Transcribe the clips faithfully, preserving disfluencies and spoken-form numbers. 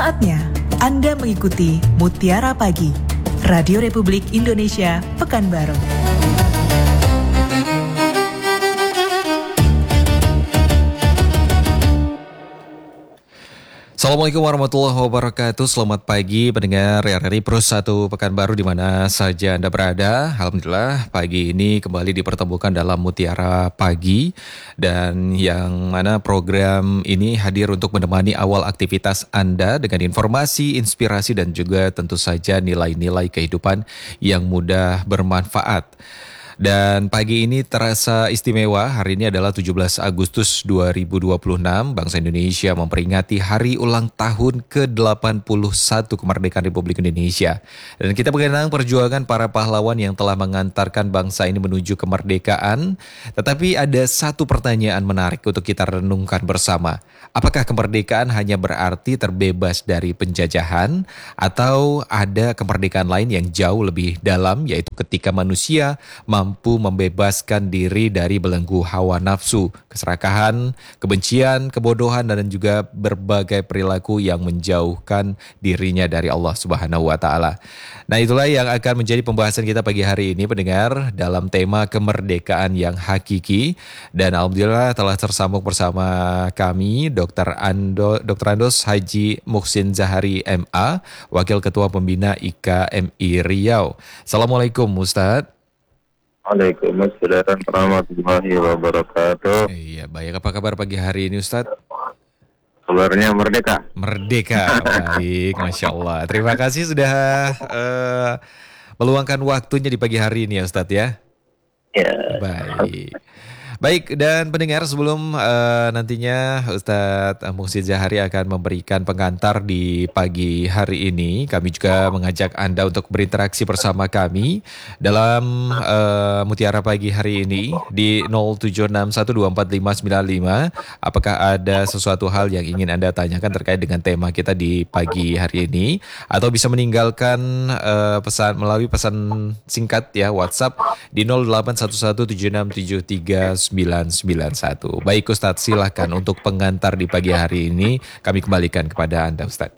Saatnya Anda mengikuti Mutiara Pagi, Radio Republik Indonesia, Pekanbaru. Assalamualaikum warahmatullahi wabarakatuh. Selamat pagi pendengar R R I Pro satu Pekanbaru di mana saja Anda berada. Alhamdulillah pagi ini kembali dipertemukan dalam Mutiara Pagi, dan yang mana program ini hadir untuk menemani awal aktivitas Anda dengan informasi, inspirasi dan juga tentu saja nilai-nilai kehidupan yang mudah bermanfaat. Dan pagi ini terasa istimewa. Hari ini adalah tujuh belas Agustus dua ribu dua puluh enam. Bangsa Indonesia memperingati hari ulang tahun ke delapan puluh satu kemerdekaan Republik Indonesia. Dan kita mengenang perjuangan para pahlawan yang telah mengantarkan bangsa ini menuju kemerdekaan. Tetapi ada satu pertanyaan menarik untuk kita renungkan bersama. Apakah kemerdekaan hanya berarti terbebas dari penjajahan, atau ada kemerdekaan lain yang jauh lebih dalam, yaitu ketika manusia mampu membebaskan diri dari belenggu hawa nafsu, keserakahan, kebencian, kebodohan, dan juga berbagai perilaku yang menjauhkan dirinya dari Allah Subhanahu wa Ta'ala. Nah, itulah yang akan menjadi pembahasan kita pagi hari ini, pendengar, dalam tema kemerdekaan yang hakiki. Dan alhamdulillah telah tersambung bersama kami Dokter Ando, Dokter Andos Haji Muhsin Zahari M A, Wakil Ketua Pembina I K M I Riau. Assalamualaikum Ustadz. Waalaikumsalam warahmatullahi wabarakatuh. Iya, baik. Apa kabar pagi hari ini Ustadz? Kabarnya merdeka. Merdeka, baik, Masya Allah. Terima kasih sudah uh, meluangkan waktunya di pagi hari ini ya Ustadz ya. Ya. Baik. Baik, dan pendengar, sebelum uh, nantinya Ustadz Muhsin Zahari akan memberikan pengantar di pagi hari ini, kami juga mengajak Anda untuk berinteraksi bersama kami dalam uh, Mutiara Pagi hari ini di nol tujuh enam satu dua empat lima sembilan lima. Apakah ada sesuatu hal yang ingin Anda tanyakan terkait dengan tema kita di pagi hari ini, atau bisa meninggalkan uh, pesan melalui pesan singkat ya WhatsApp di nol delapan satu satu tujuh enam tujuh tiga sembilan sembilan satu. Baik Ustadz, silahkan untuk pengantar di pagi hari ini. Kami kembalikan kepada Anda Ustadz.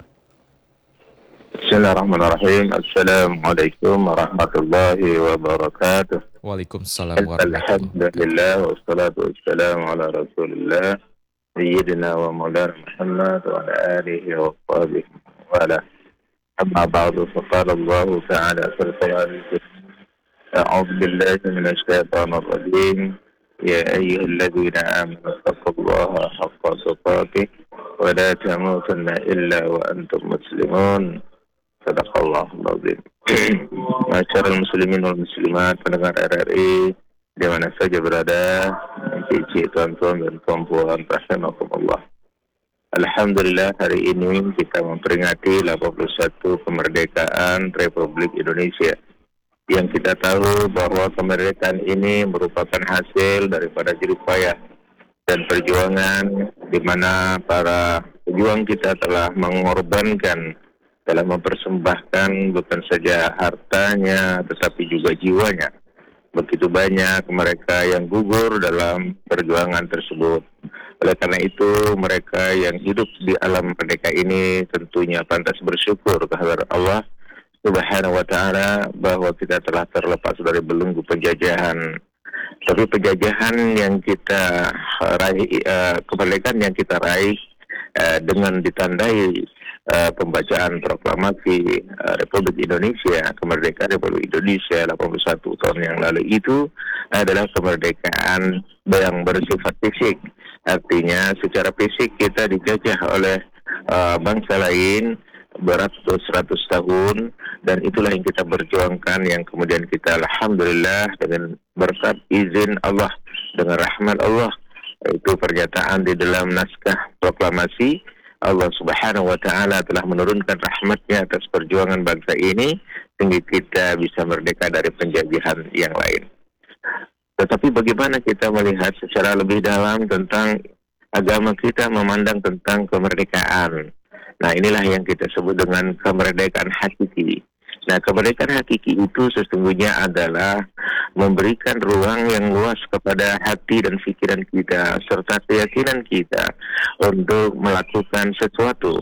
Bismillahirrahmanirrahim. Assalamualaikum warahmatullahi wabarakatuh. Waalaikumsalam warahmatullahi wabarakatuh. Alhamdulillah wassalatu wassalamu ala rasulillah Sayyidina wa maulana Muhammad wa ala alihi wa sahbihi wa ala amma ba'du. Faqala Allah ta'ala fil Qur'an A'udzu billahi minasy syaithanir rajim. Ya ayyuhalladzina amanu taqullaha haqqa tuqatih wa la tamutunna illa wa antum muslimun. Sadaqallahul azim. Masyarul muslimin wal muslimat, pendengar R R I di mana saja berada, cici, tuan-tuan dan puan-puan, rahimakumullah. Alhamdulillah hari ini kita memperingati delapan puluh satu kemerdekaan Republik Indonesia. Yang kita tahu bahwa kemerdekaan ini merupakan hasil daripada jerih payah dan perjuangan di mana para pejuang kita telah mengorbankan, telah mempersembahkan bukan saja hartanya tetapi juga jiwanya. Begitu banyak mereka yang gugur dalam perjuangan tersebut. Oleh karena itu mereka yang hidup di alam merdeka ini tentunya pantas bersyukur kehadirat Allah Subhanahu wa ta'ala bahwa kita telah terlepas dari belenggu penjajahan. Tapi penjajahan yang kita raih, uh, kemerdekaan yang kita raih uh, dengan ditandai uh, pembacaan proklamasi uh, Republik Indonesia, kemerdekaan Republik Indonesia delapan puluh satu tahun yang lalu itu adalah kemerdekaan yang bersifat fisik. Artinya secara fisik kita dijajah oleh uh, bangsa lain beratus-ratus tahun, dan itulah yang kita berjuangkan, yang kemudian kita alhamdulillah dengan berkat izin Allah, dengan rahmat Allah, itu pernyataan di dalam naskah proklamasi Allah Subhanahu wa Ta'ala telah menurunkan rahmatnya atas perjuangan bangsa ini sehingga kita bisa merdeka dari penjajahan yang lain. Tetapi bagaimana kita melihat secara lebih dalam tentang agama kita memandang tentang kemerdekaan? Nah, inilah yang kita sebut dengan kemerdekaan hakiki. Nah, kemerdekaan hakiki itu sesungguhnya adalah memberikan ruang yang luas kepada hati dan pikiran kita serta keyakinan kita untuk melakukan sesuatu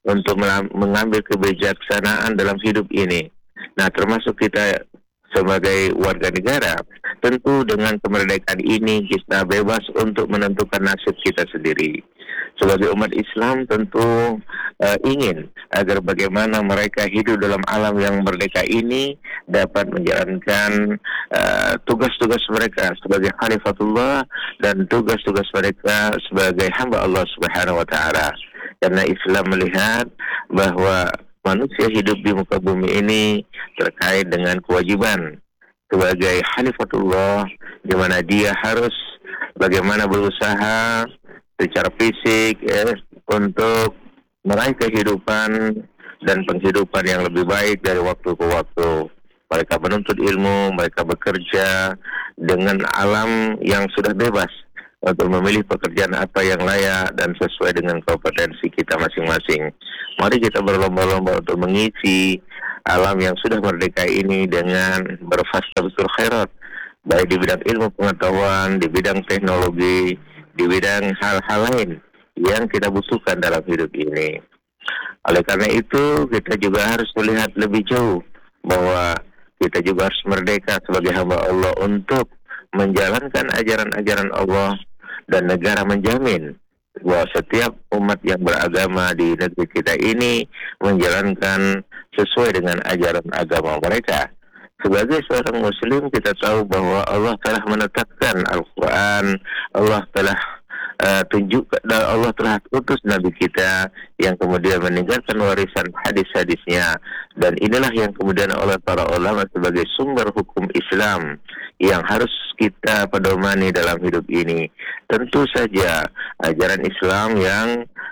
untuk melam- mengambil kebijaksanaan dalam hidup ini. Nah, termasuk kita sebagai warga negara, tentu dengan kemerdekaan ini kita bebas untuk menentukan nasib kita sendiri. Sebagai umat Islam tentu uh, ingin agar bagaimana mereka hidup dalam alam yang merdeka ini dapat menjalankan uh, tugas-tugas mereka sebagai khalifatullah dan tugas-tugas mereka sebagai hamba Allah Subhanahu wa taala. Karena Islam melihat bahwa manusia hidup di muka bumi ini terkait dengan kewajiban sebagai khalifatullah, di mana dia harus bagaimana berusaha secara fisik ya, untuk meraih kehidupan dan penghidupan yang lebih baik dari waktu ke waktu. Mereka menuntut ilmu, mereka bekerja dengan alam yang sudah bebas untuk memilih pekerjaan apa yang layak dan sesuai dengan kompetensi kita masing-masing. Mari kita berlomba-lomba untuk mengisi alam yang sudah merdeka ini dengan berfastabiqul khairat, baik di bidang ilmu pengetahuan, di bidang teknologi, di bidang hal-hal lain yang kita butuhkan dalam hidup ini. Oleh karena itu, kita juga harus melihat lebih jauh bahwa kita juga harus merdeka sebagai hamba Allah untuk menjalankan ajaran-ajaran Allah, dan negara menjamin bahwa setiap umat yang beragama di negeri kita ini menjalankan sesuai dengan ajaran agama mereka. Sebagai seorang muslim, kita tahu bahwa Allah telah menetapkan Al-Quran, Allah telah uh, tunjukkan, dan Allah telah utus Nabi kita yang kemudian meninggalkan warisan hadis-hadisnya. Dan inilah yang kemudian oleh para ulama sebagai sumber hukum Islam yang harus kita pedomani dalam hidup ini. Tentu saja ajaran Islam yang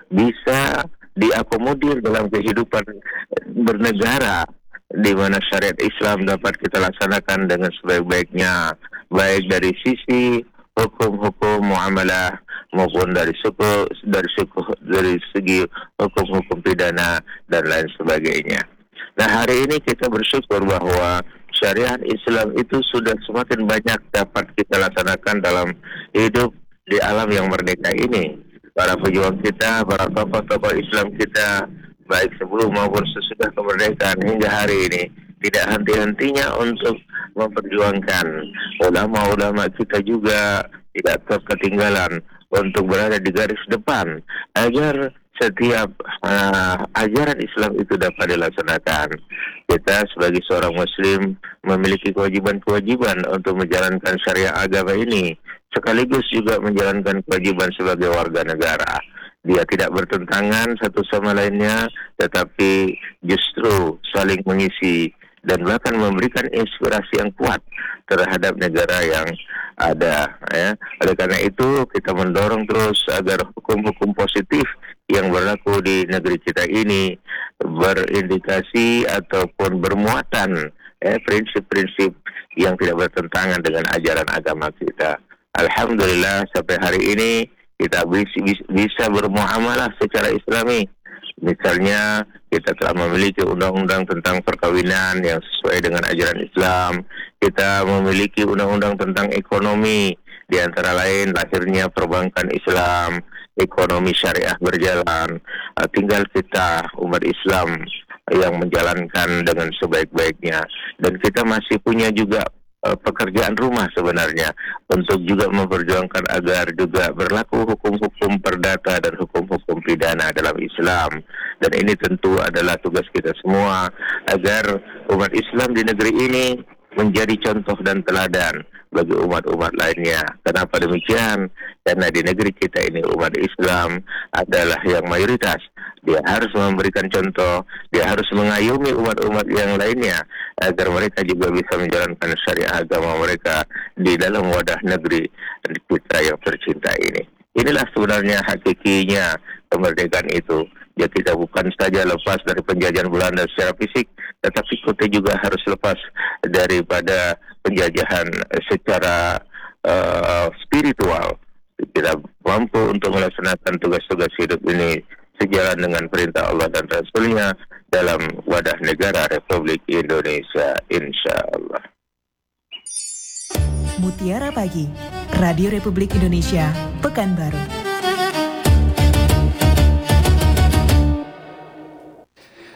bisa diakomodir dalam kehidupan bernegara, di mana syariat Islam dapat kita laksanakan dengan sebaik-baiknya, baik dari sisi hukum-hukum muamalah maupun dari suku dari suku dari segi hukum-hukum pidana dan lain sebagainya. Nah, hari ini kita bersyukur bahwa syariat Islam itu sudah semakin banyak dapat kita laksanakan dalam hidup di alam yang merdeka ini. Para pejuang kita, para tokoh-tokoh Islam kita, baik sebelum maupun sesudah kemerdekaan hingga hari ini, tidak henti-hentinya untuk memperjuangkan. Ulama-ulama kita juga tidak ketinggalan untuk berada di garis depan agar setiap uh, ajaran Islam itu dapat dilaksanakan. Kita sebagai seorang muslim memiliki kewajiban-kewajiban untuk menjalankan syariat agama ini, sekaligus juga menjalankan kewajiban sebagai warga negara. Dia tidak bertentangan satu sama lainnya, tetapi justru saling mengisi dan bahkan memberikan inspirasi yang kuat terhadap negara yang ada. Ya. Oleh karena itu, kita mendorong terus agar hukum-hukum positif yang berlaku di negeri kita ini berindikasi ataupun bermuatan ya, prinsip-prinsip yang tidak bertentangan dengan ajaran agama kita. Alhamdulillah sampai hari ini kita bisa bermuamalah secara Islami. Misalnya kita telah memiliki undang-undang tentang perkawinan yang sesuai dengan ajaran Islam. Kita memiliki undang-undang tentang ekonomi, di antara lain lahirnya perbankan Islam, ekonomi syariah berjalan. Tinggal kita umat Islam yang menjalankan dengan sebaik-baiknya. Dan kita masih punya juga pekerjaan rumah sebenarnya untuk juga memperjuangkan agar juga berlaku hukum-hukum perdata dan hukum-hukum pidana dalam Islam. Dan ini tentu adalah tugas kita semua agar umat Islam di negeri ini menjadi contoh dan teladan bagi umat-umat lainnya. Kenapa demikian? Karena di negeri kita ini umat Islam adalah yang mayoritas. Dia harus memberikan contoh, dia harus mengayomi umat-umat yang lainnya agar mereka juga bisa menjalankan syariat agama mereka di dalam wadah negeri kita yang tercinta ini. Inilah sebenarnya hakikinya kemerdekaan itu. Ya, kita bukan saja lepas dari penjajahan Belanda secara fisik, tetapi kita juga harus lepas daripada penjajahan secara uh, spiritual. Kita mampu untuk melaksanakan tugas-tugas hidup ini sejalan dengan perintah Allah dan Rasul-Nya dalam wadah negara Republik Indonesia, insya Allah. Mutiara Pagi, Radio Republik Indonesia, Pekanbaru.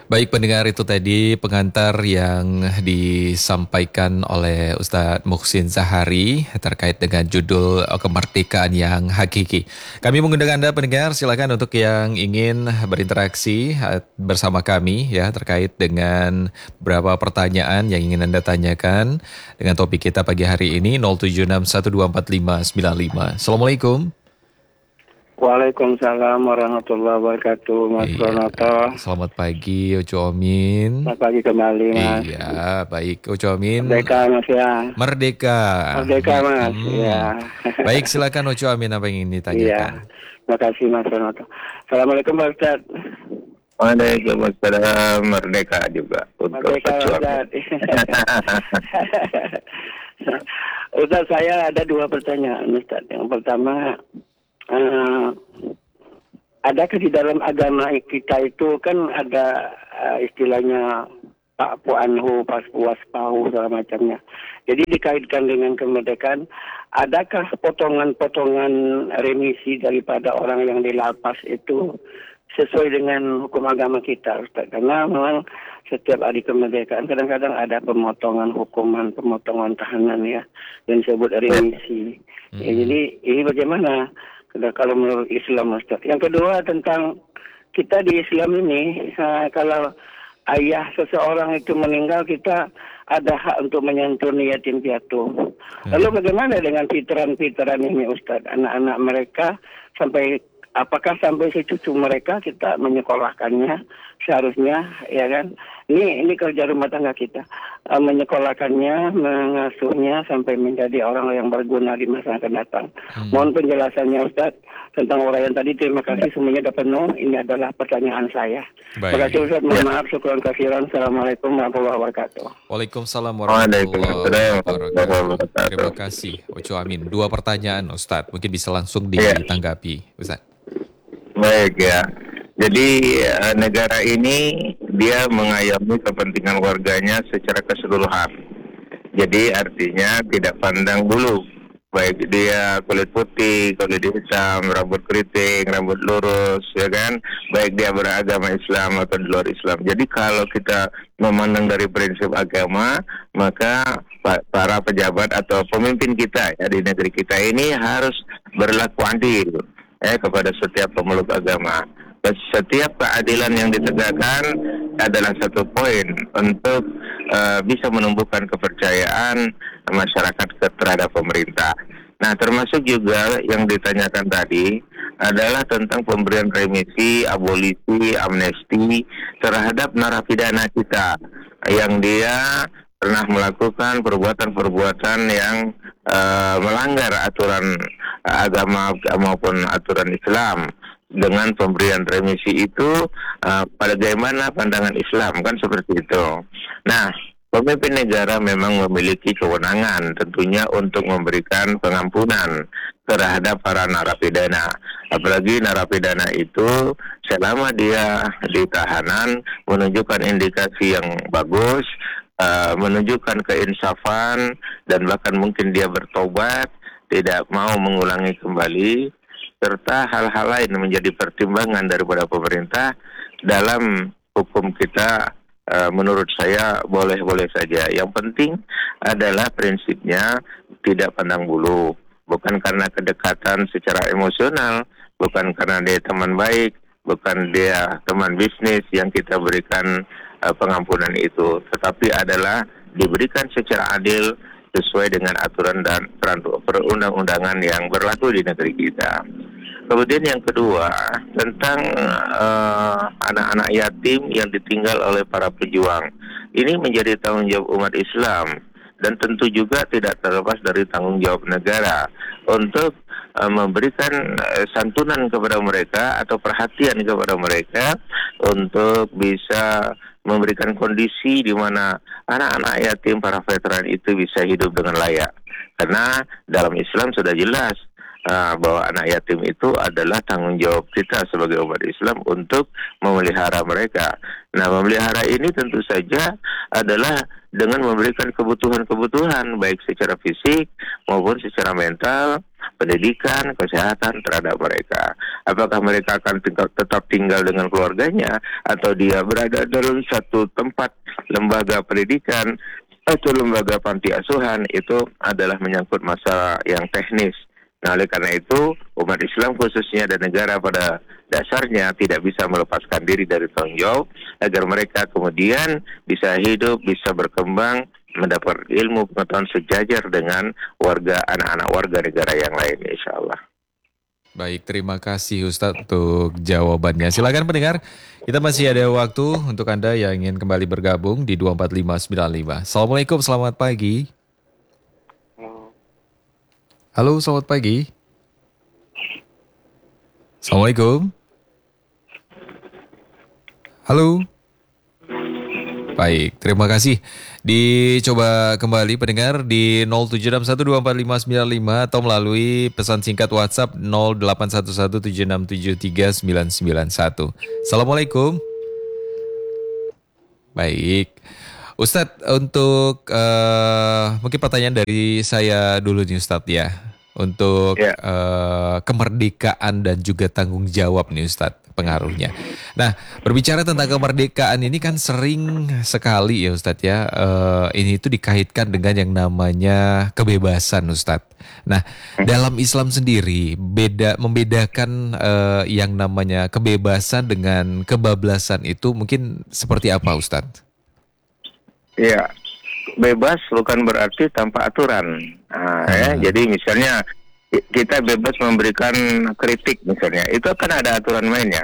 Baik pendengar, itu tadi pengantar yang disampaikan oleh Ustadz Muhsin Zahari terkait dengan judul kemerdekaan yang hakiki. Kami mengundang Anda pendengar, silakan untuk yang ingin berinteraksi bersama kami ya terkait dengan beberapa pertanyaan yang ingin Anda tanyakan dengan topik kita pagi hari ini nol tujuh enam satu dua empat lima sembilan lima. Assalamualaikum. Waalaikumsalam warahmatullahi wabarakatuh, Mas Iya, Pronoto. selamat pagi Oco Amin. Selamat pagi kembali, Mas. Iya, baik Oco Amin. Merdeka, Mas ya. Merdeka. Merdeka, Mas. Hmm. Ya. Baik, silakan Oco Amin, apa yang ingin Iya. ditanyakan? Terima kasih, Mas Pronoto. Assalamualaikum, Pak Ustaz. Waalaikumsalam, merdeka juga untuk Merdeka, pejuang. Ustaz. Ustaz, saya ada dua pertanyaan, Ustaz. Yang pertama, Uh, adakah di dalam agama kita itu kan ada uh, istilahnya Pak Puanhu, Pas Puas Pahu, segala macamnya. Jadi dikaitkan dengan kemerdekaan, adakah potongan-potongan remisi daripada orang yang dilapas itu sesuai dengan hukum agama kita, Ustaz? Karena memang setiap hari kemerdekaan kadang-kadang ada pemotongan hukuman, pemotongan tahanan ya, yang disebut remisi. Hmm. Ya, jadi ini bagaimana kalau menurut Islam, Ustaz? Yang kedua tentang kita di Islam ini, uh, kalau ayah seseorang itu meninggal, kita ada hak untuk menyantuni yatim piatu. Lalu bagaimana dengan pitaran-pitaran ini, Ustaz? Anak-anak mereka sampai apakah sampai si cucu mereka kita menyekolahkannya seharusnya, ya kan? Ini ini kerja rumah tangga kita, uh, menyekolahkannya, mengasuhnya sampai menjadi orang yang berguna di masa akan datang. Hmm. Mohon penjelasannya, Ustaz, tentang uraian tadi. Terima kasih, semuanya dapat penuh. Ini adalah pertanyaan saya. Baik. Terima kasih, Ustaz. Mohon maaf, syukran kasiran. Assalamualaikum warahmatullahi wabarakatuh. Waalaikumsalam warahmatullahi wabarakatuh. Terima kasih, Oco Amin. Dua pertanyaan, Ustaz. Mungkin bisa langsung ditanggapi, Ustaz. Baik ya. Jadi negara ini dia mengayomi kepentingan warganya secara keseluruhan. Jadi artinya tidak pandang bulu, baik dia kulit putih, kulit hitam, rambut keriting, rambut lurus, ya kan, baik dia beragama Islam atau di luar Islam. Jadi kalau kita memandang dari prinsip agama, maka para pejabat atau pemimpin kita ya di negeri kita ini harus berlaku adil eh kepada setiap pemeluk agama. Setiap keadilan yang ditegakkan adalah satu poin untuk uh, bisa menumbuhkan kepercayaan masyarakat terhadap pemerintah. Nah, termasuk juga yang ditanyakan tadi adalah tentang pemberian remisi, abolisi, amnesti terhadap narapidana kita yang dia pernah melakukan perbuatan-perbuatan yang uh, melanggar aturan uh, agama maupun aturan Islam. Dengan pemberian remisi itu uh, bagaimana pandangan Islam, kan seperti itu. Nah, pemimpin negara memang memiliki kewenangan tentunya untuk memberikan pengampunan terhadap para narapidana. Apalagi narapidana itu selama dia di tahanan menunjukkan indikasi yang bagus, uh, menunjukkan keinsafan, dan bahkan mungkin dia bertobat, tidak mau mengulangi kembali, serta hal-hal lain menjadi pertimbangan daripada pemerintah dalam hukum kita. Uh, menurut saya boleh-boleh saja. Yang penting adalah prinsipnya tidak pandang bulu, bukan karena kedekatan secara emosional, bukan karena dia teman baik, bukan dia teman bisnis yang kita berikan uh, pengampunan itu, tetapi adalah diberikan secara adil sesuai dengan aturan dan perundang-undangan yang berlaku di negeri kita. Kemudian yang kedua, tentang uh, anak-anak yatim yang ditinggal oleh para pejuang. Ini menjadi tanggung jawab umat Islam dan tentu juga tidak terlepas dari tanggung jawab negara untuk uh, memberikan uh, santunan kepada mereka atau perhatian kepada mereka untuk bisa memberikan kondisi di mana anak-anak yatim, para veteran itu bisa hidup dengan layak. Karena dalam Islam sudah jelas uh, bahwa anak yatim itu adalah tanggung jawab kita sebagai umat Islam untuk memelihara mereka. Nah, memelihara ini tentu saja adalah dengan memberikan kebutuhan-kebutuhan baik secara fisik maupun secara mental, pendidikan, kesehatan terhadap mereka. Apakah mereka akan tinggal, tetap tinggal dengan keluarganya atau dia berada dalam satu tempat lembaga pendidikan atau lembaga panti asuhan, itu adalah menyangkut masalah yang teknis. Nah, oleh karena itu umat Islam khususnya dan negara pada dasarnya tidak bisa melepaskan diri dari tanggung jawab agar mereka kemudian bisa hidup, bisa berkembang, mendapat ilmu pengetahuan sejajar dengan warga anak-anak warga negara yang lain, insya Allah. Baik, terima kasih Ustadz untuk jawabannya. Silakan pendengar, kita masih ada waktu untuk Anda yang ingin kembali bergabung di dua empat lima sembilan lima. Assalamualaikum, selamat pagi. Halo, selamat pagi. Assalamualaikum. Halo. Baik, terima kasih. Dicoba kembali pendengar di nol tujuh enam satu dua empat lima sembilan lima atau melalui pesan singkat WhatsApp nol delapan satu satu tujuh enam tujuh tiga sembilan sembilan satu. Assalamualaikum. Baik. Ustadz, untuk uh, mungkin pertanyaan dari saya dulu nih Ustadz ya. Untuk yeah. uh, kemerdekaan dan juga tanggung jawab nih Ustadz pengaruhnya. Nah, berbicara tentang kemerdekaan ini kan sering sekali ya Ustadz ya. Uh, ini itu dikaitkan dengan yang namanya kebebasan Ustadz. Nah, dalam Islam sendiri beda membedakan uh, yang namanya kebebasan dengan kebablasan itu mungkin seperti apa Ustadz? Ya, bebas bukan berarti tanpa aturan. Nah, hmm. ya, jadi misalnya kita bebas memberikan kritik misalnya, itu akan ada aturan mainnya.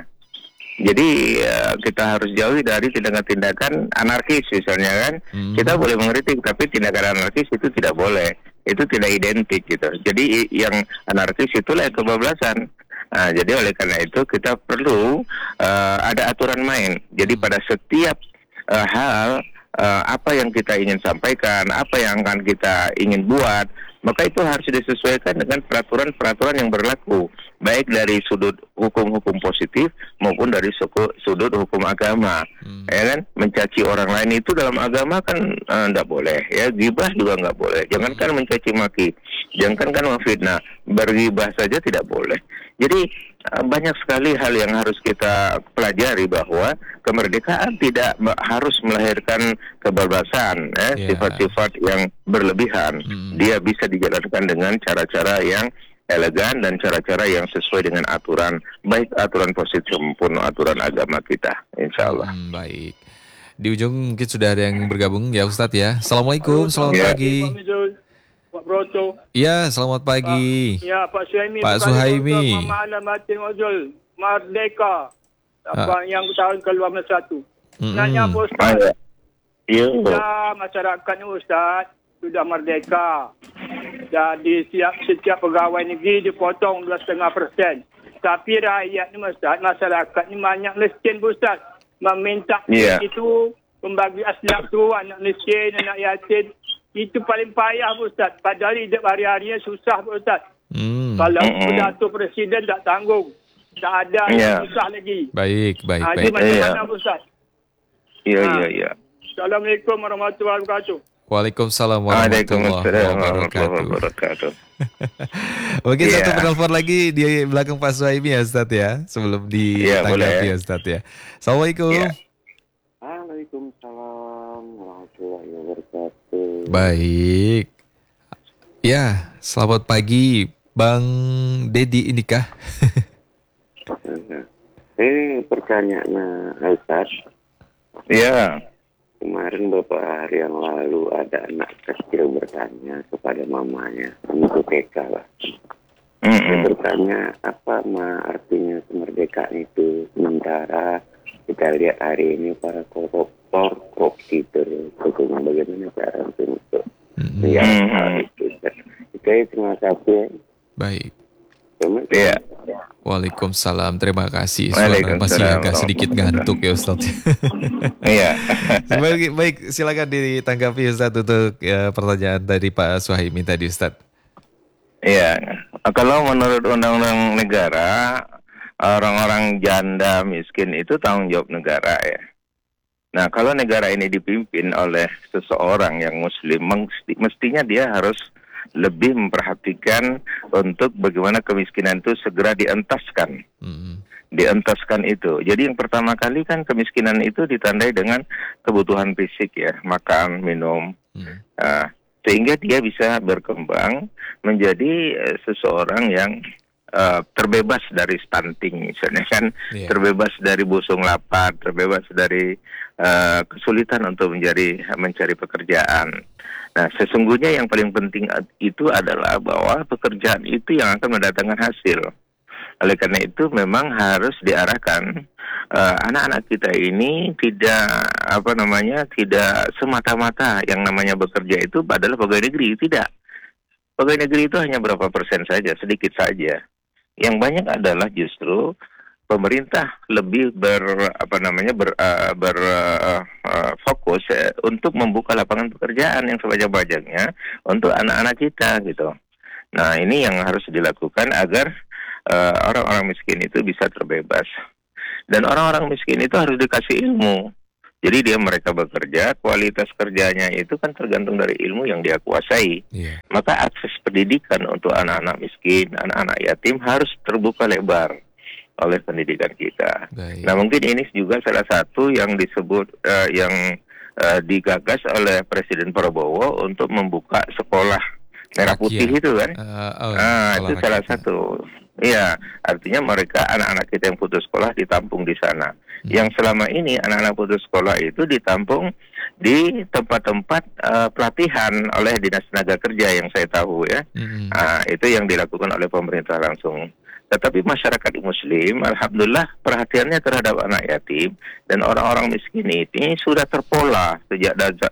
Jadi ya, kita harus jauhi dari tindakan-tindakan anarkis misalnya kan. Hmm. Kita boleh mengkritik, tapi tindakan anarkis itu tidak boleh. Itu tidak identik gitu. Jadi yang anarkis itulah kebablasan. Nah, jadi oleh karena itu kita perlu uh, ada aturan main. Jadi pada setiap uh, hal Uh, apa yang kita ingin sampaikan, apa yang akan kita ingin buat, maka itu harus disesuaikan dengan peraturan-peraturan yang berlaku, baik dari sudut hukum-hukum positif maupun dari suku, sudut hukum agama. Hmm. Ya kan, mencaci orang lain itu dalam agama kan tidak uh, boleh, ya, ghibah juga nggak boleh. Jangankan mencaci maki, jangankan memfitnah, berghibah saja tidak boleh. Jadi banyak sekali hal yang harus kita pelajari bahwa kemerdekaan tidak harus melahirkan kebebasan, eh, yeah. sifat-sifat yang berlebihan. Hmm. Dia bisa dijalankan dengan cara-cara yang elegan dan cara-cara yang sesuai dengan aturan, baik aturan positif maupun aturan agama kita, insya Allah. Hmm, baik. Di ujung mungkin sudah ada yang bergabung ya Ustadz ya. Assalamualaikum, selamat ya. pagi. Pak Broto. Iya, selamat pagi. Ya, Pak Suhaimi. Pak Suhaimi. Mama Martin Ozul, Merdeka. Apa ah. yang tahun ke dua belas satu. Mm-hmm. Nanya Pak Ustaz. Ya, masyarakat ni Ustaz sudah merdeka. Jadi setiap, setiap pegawai negeri dipotong dua koma lima persen. Tapi rakyat ni Ustaz, masyarakat ni banyak miskin Ustaz. Meminta yeah. itu pembagi aslak tu, anak miskin, anak yatim. Itu paling payah Ustaz. Padahal hidup hari-harinya susah Ustaz. Hmm. Kalau sudah tu presiden tak tanggung. Tak ada yeah. yang susah lagi. Baik, baik, ha, baik. Itu macam mana yeah. Ustaz? Ya, ha. ya, ya. Assalamualaikum warahmatullahi wabarakatuh. Waalaikumsalam warahmatullahi wabarakatuh. Mungkin yeah. satu penelpon lagi di belakang Pak Suhaimi ya Ustaz ya. Sebelum ditanggapi yeah, ya Ustaz ya. Assalamualaikum. Yeah. Waalaikumsalam warahmatullahi wabarakatuh. Baik. Ya, selamat pagi Bang Dedi inikah? Eh, pertanyaannya Ustaz. Ya. Kemarin beberapa hari yang lalu ada anak kecil bertanya kepada mamanya, untuk T K lah. Mm-hmm. Dia bertanya apa ma artinya kemerdekaan itu, sementara kita lihat hari ini para koruptor korupsi terus. Bagaimana cara untuk menjawab hal itu? Oke, terima kasih. Baik. Iya. Waalaikumsalam, terima kasih. Suara masih agak sedikit ngantuk ya Ustaz. Iya. baik, baik, silakan ditanggapi Ustaz untuk ya, pertanyaan dari Pak Suhaimi tadi Ustaz. Iya, Kalau menurut undang-undang negara, orang-orang janda miskin itu tanggung jawab negara ya. Nah, kalau negara ini dipimpin oleh seseorang yang muslim, mesti, mestinya dia harus lebih memperhatikan untuk bagaimana kemiskinan itu segera dientaskan. Mm-hmm. Dientaskan itu. Jadi yang pertama kali kan kemiskinan itu ditandai dengan kebutuhan fisik ya, makan, minum. Mm-hmm. Uh, sehingga dia bisa berkembang menjadi uh, seseorang yang uh, terbebas dari stunting misalnya kan, yeah. terbebas dari busung lapar, terbebas dari uh, kesulitan untuk menjadi mencari pekerjaan. Nah, sesungguhnya yang paling penting itu adalah bahwa pekerjaan itu yang akan mendatangkan hasil. Oleh karena itu memang harus diarahkan uh, anak-anak kita ini tidak apa namanya tidak semata-mata yang namanya bekerja itu adalah pegawai negeri, tidak. Pegawai negeri itu hanya berapa persen saja, sedikit saja. Yang banyak adalah justru pemerintah lebih ber apa namanya ber uh, ber uh, uh, fokus uh, untuk membuka lapangan pekerjaan yang sebanyak-banyaknya untuk anak-anak kita gitu. Nah, ini yang harus dilakukan agar Uh, orang-orang miskin itu bisa terbebas. Dan orang-orang miskin itu harus dikasih ilmu. Jadi dia mereka bekerja, kualitas kerjanya itu kan tergantung dari ilmu yang dia kuasai. Yeah. Maka akses pendidikan untuk anak-anak miskin, anak-anak yatim harus terbuka lebar oleh pendidikan kita. Baik. Nah, mungkin ini juga salah satu yang disebut, uh, yang uh, digagas oleh Presiden Prabowo untuk membuka sekolah merah putih itu kan. Uh, oh, nah, itu salah rakyat. Satu. Iya, artinya mereka anak-anak kita yang putus sekolah ditampung di sana. Hmm. Yang selama ini anak-anak putus sekolah itu ditampung di tempat-tempat uh, pelatihan oleh Dinas Tenaga Kerja yang saya tahu ya. Hmm. Uh, itu yang dilakukan oleh pemerintah langsung. Tetapi masyarakat Muslim, alhamdulillah perhatiannya terhadap anak yatim dan orang-orang miskin ini sudah terpola sejak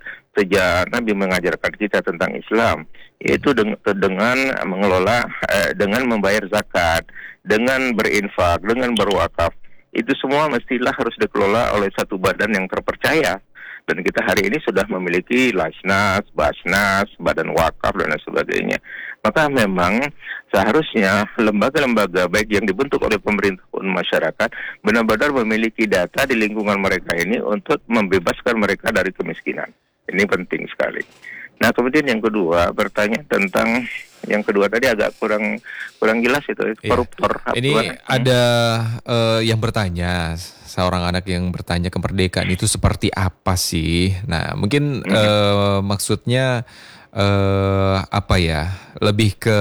sejak Nabi mengajarkan kita tentang Islam, yaitu dengan, dengan mengelola, eh, dengan membayar zakat, dengan berinfak, dengan berwakaf. Itu semua mestilah harus dikelola oleh satu badan yang terpercaya. Dan kita hari ini sudah memiliki Lasnas, Basnas, Badan Wakaf, dan lain sebagainya. Maka memang seharusnya lembaga-lembaga baik yang dibentuk oleh pemerintah maupun masyarakat benar-benar memiliki data di lingkungan mereka ini untuk membebaskan mereka dari kemiskinan. Ini penting sekali. Nah, kemudian yang kedua bertanya tentang yang kedua tadi agak kurang kurang jelas itu koruptor. Iya. Ini ada uh, yang bertanya, seorang anak yang bertanya kemerdekaan itu seperti apa sih? Nah, mungkin hmm. uh, maksudnya uh, apa ya? Lebih ke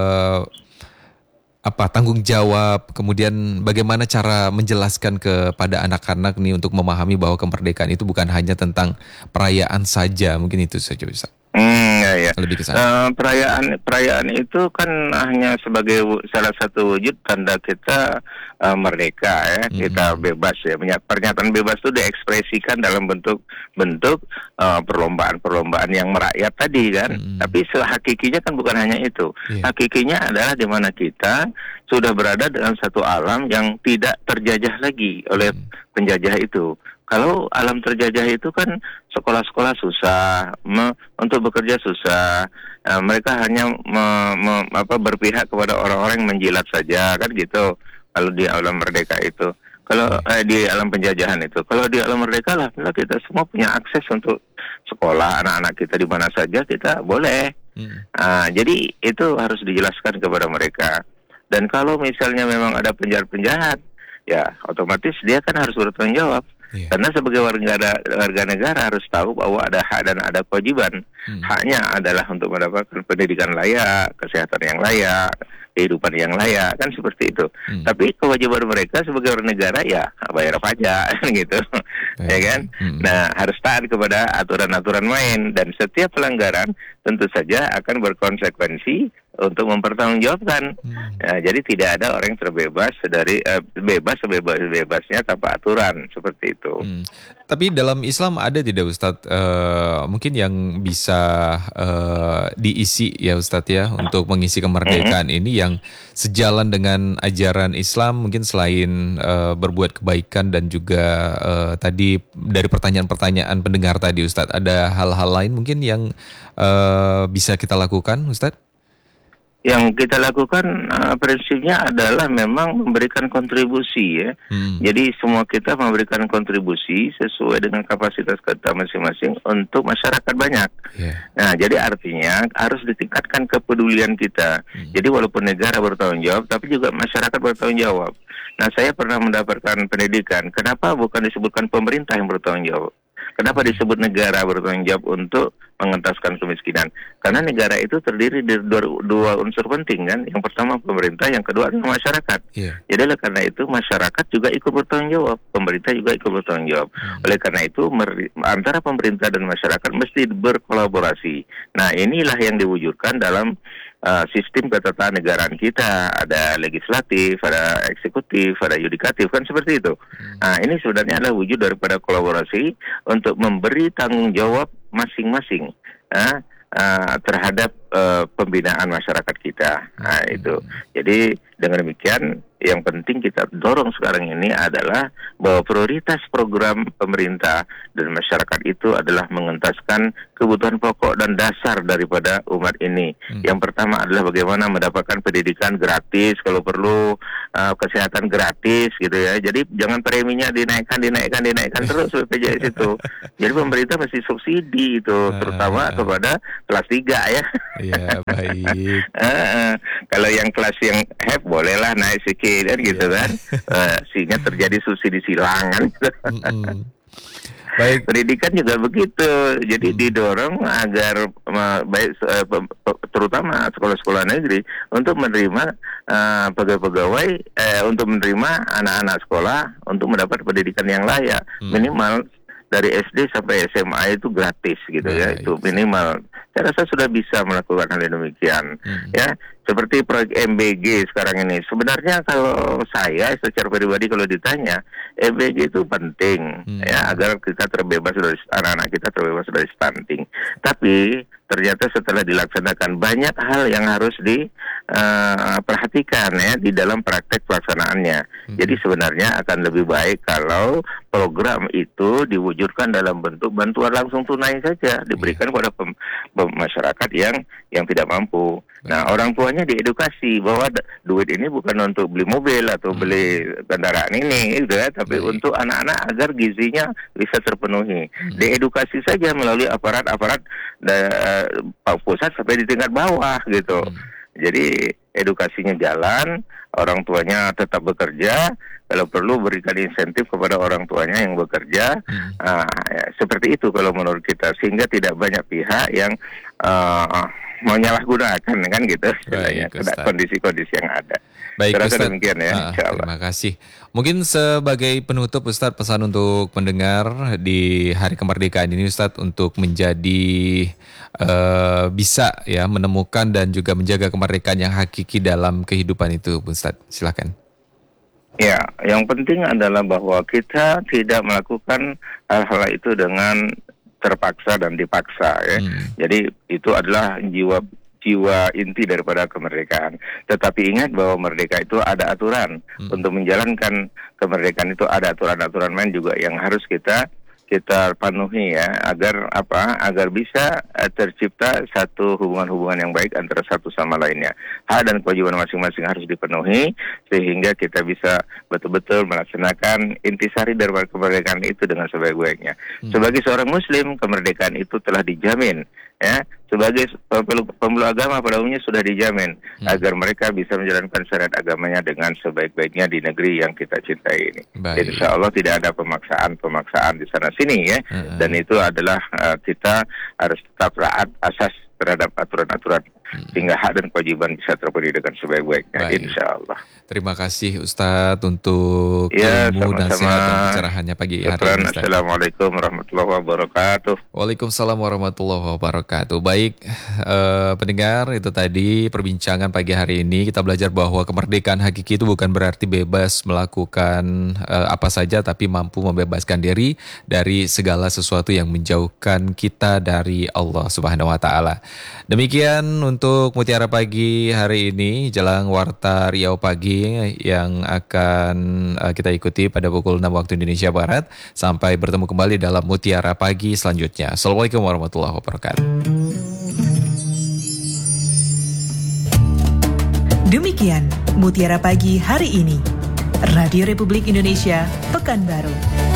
apa tanggung jawab, kemudian bagaimana cara menjelaskan kepada anak-anak nih untuk memahami bahwa kemerdekaan itu bukan hanya tentang perayaan saja, mungkin itu saja bisa. Hmm, ya, ya. Lebih ke sana. Uh, perayaan perayaan itu kan hanya sebagai salah satu wujud tanda kita uh, merdeka ya, mm-hmm. kita bebas ya. Pernyataan bebas itu diekspresikan dalam bentuk bentuk uh, perlombaan-perlombaan yang merakyat tadi kan. Mm-hmm. Tapi sehakikinya kan bukan hanya itu. Yeah. Hakikinya adalah di mana kita sudah berada dalam satu alam yang tidak terjajah lagi oleh mm-hmm. penjajah itu. Kalau alam terjajah itu kan sekolah-sekolah susah, me, untuk bekerja susah, uh, mereka hanya me, me, apa, berpihak kepada orang-orang yang menjilat saja, kan gitu. Kalau di alam merdeka itu, kalau eh, di alam penjajahan itu, kalau di alam merdeka lah, kita semua punya akses untuk sekolah, anak-anak kita di mana saja kita boleh. Hmm. Uh, jadi itu harus dijelaskan kepada mereka. Dan kalau misalnya memang ada penjahat-penjahat, ya otomatis dia kan harus bertanggung jawab. Yeah. Karena sebagai warga warga negara harus tahu bahwa ada hak dan ada kewajiban. Hmm. Haknya adalah untuk mendapatkan pendidikan layak, kesehatan yang layak, kehidupan yang layak, kan seperti itu. Hmm. Tapi kewajiban mereka sebagai warga negara ya bayar pajak gitu. Ya kan? Hmm. Nah, harus taat kepada aturan-aturan main dan setiap pelanggaran tentu saja akan berkonsekuensi untuk mempertanggungjawabkan. Hmm. Nah, jadi tidak ada orang yang terbebas dari uh, bebas sebebas-bebasnya tanpa aturan seperti itu. Hmm. Tapi dalam Islam ada tidak Ustadz uh, mungkin yang bisa uh, diisi ya Ustadz ya untuk mengisi kemerdekaan hmm. ini yang sejalan dengan ajaran Islam mungkin selain uh, berbuat kebaikan dan juga uh, tadi dari pertanyaan-pertanyaan pendengar tadi Ustadz ada hal-hal lain mungkin yang uh, bisa kita lakukan Ustadz? yang kita lakukan uh, prinsipnya adalah memang memberikan kontribusi ya. Hmm. Jadi semua kita memberikan kontribusi sesuai dengan kapasitas kita masing-masing untuk masyarakat banyak. Yeah. Nah, jadi artinya harus ditingkatkan kepedulian kita. Hmm. Jadi walaupun negara bertanggung jawab, tapi juga masyarakat bertanggung jawab. Nah, saya pernah mendapatkan pendidikan. Kenapa bukan disebutkan pemerintah yang bertanggung jawab? Kenapa disebut negara bertanggung jawab untuk mengentaskan kemiskinan? Karena negara itu terdiri dari dua, dua unsur penting kan. Yang pertama pemerintah, yang kedua adalah masyarakat. Yeah. Jadi karena itu masyarakat juga ikut bertanggung jawab, pemerintah juga ikut bertanggung jawab. Hmm. Oleh karena itu mer- antara pemerintah dan masyarakat mesti berkolaborasi. Nah, inilah yang diwujudkan dalam Uh, sistem ketatanegaraan kita. Ada legislatif, ada eksekutif, ada yudikatif, kan seperti itu. Hmm. Nah, ini sebenarnya adalah wujud daripada kolaborasi untuk memberi tanggung jawab masing-masing uh, uh, terhadap uh, pembinaan masyarakat kita. Nah, hmm. itu. Jadi dengan demikian yang penting kita dorong sekarang ini adalah bahwa prioritas program pemerintah dan masyarakat itu adalah mengentaskan kebutuhan pokok dan dasar daripada umat ini. Hmm. Yang pertama adalah bagaimana mendapatkan pendidikan gratis, kalau perlu uh, kesehatan gratis gitu ya. Jadi jangan preminya dinaikkan, dinaikkan, dinaikkan terus B P J S itu. Jadi pemerintah mesti subsidi itu, terutama kepada kelas tiga ya. Iya, baik. uh, uh, kalau yang kelas yang H E P bolehlah naik sedikit kan gitu kan. Uh, sehingga terjadi subsidi silangan. Baik. Pendidikan juga begitu. Jadi hmm. didorong agar uh, baik uh, terutama sekolah-sekolah negeri untuk menerima uh, pegawai-pegawai uh, untuk menerima anak-anak sekolah untuk mendapat pendidikan yang layak. Hmm. Minimal dari S D sampai S M A itu gratis gitu ya. Itu minimal. Saya rasa sudah bisa melakukan hal yang demikian. Hmm. Ya, seperti proyek M B G sekarang ini. Sebenarnya kalau saya secara pribadi kalau ditanya, M B G itu penting hmm. ya agar kita terbebas dari anak-anak kita terbebas dari stunting. Tapi ternyata setelah dilaksanakan banyak hal yang harus diperhatikan uh, ya di dalam praktek pelaksanaannya. Hmm. Jadi sebenarnya akan lebih baik kalau program itu diwujudkan dalam bentuk bantuan langsung tunai saja diberikan kepada pem- pem- masyarakat yang yang tidak mampu. Nah, orang tuanya diedukasi bahwa d- duit ini bukan untuk beli mobil atau hmm. beli kendaraan ini, gitu ya, tapi Baik. untuk anak-anak agar gizinya bisa terpenuhi. Hmm. Diedukasi saja melalui aparat-aparat da- pusat sampai di tingkat bawah, gitu. Hmm. Jadi edukasinya jalan, orang tuanya tetap bekerja. Kalau perlu berikan insentif kepada orang tuanya yang bekerja, hmm. uh, ya, seperti itu kalau menurut kita, sehingga tidak banyak pihak yang uh, menyalahgunakan kan gitu, Baik, kondisi-kondisi yang ada. Baik, Ustaz, demikian ya. Uh, terima kasih. Mungkin sebagai penutup Ustadz, pesan untuk pendengar di Hari Kemerdekaan ini Ustadz untuk menjadi uh, bisa ya menemukan dan juga menjaga kemerdekaan yang hakiki dalam kehidupan itu, Ustadz. Silakan. Ya, yang penting adalah bahwa kita tidak melakukan hal-hal itu dengan terpaksa dan dipaksa ya. Hmm. Jadi itu adalah jiwa jiwa inti daripada kemerdekaan. Tetapi ingat bahwa merdeka itu ada aturan. Hmm. Untuk menjalankan kemerdekaan itu ada aturan-aturan main juga yang harus kita kita penuhi ya, agar apa? Agar bisa uh, tercipta satu hubungan-hubungan yang baik antara satu sama lainnya. Hak dan kewajiban masing-masing harus dipenuhi sehingga kita bisa betul-betul melaksanakan intisari daripada kemerdekaan itu dengan sebaik-baiknya. Hmm. Sebagai seorang muslim, kemerdekaan itu telah dijamin ya. Sebagai pemeluk agama pada umumnya sudah dijamin hmm. agar mereka bisa menjalankan syariat agamanya dengan sebaik-baiknya di negeri yang kita cintai ini. Baik. Insya Allah tidak ada pemaksaan-pemaksaan di sana sini ya. Hmm. Dan itu adalah uh, kita harus tetap taat asas terhadap aturan-aturan hmm. sehingga hak dan kewajiban bisa terpenuhi dengan sebaik-baiknya. Baik. Insya Allah. Terima kasih Ustadz untuk ya, ilmu sama-sama. dan sehat dan pencerahannya pagi hari ini. Assalamualaikum warahmatullahi wabarakatuh. Waalaikumsalam warahmatullahi wabarakatuh. Baik, eh, pendengar, itu tadi perbincangan pagi hari ini. Kita belajar bahwa kemerdekaan hakiki itu bukan berarti bebas melakukan eh, apa saja, tapi mampu membebaskan diri dari segala sesuatu yang menjauhkan kita dari Allah Subhanahu Wa Taala. Demikian untuk Mutiara Pagi hari ini, jelang Warta Riau Pagi yang akan uh, kita ikuti pada pukul enam waktu Indonesia Barat. Sampai bertemu kembali dalam Mutiara Pagi selanjutnya. Assalamualaikum warahmatullahi wabarakatuh. Demikian Mutiara Pagi hari ini. Radio Republik Indonesia, Pekanbaru.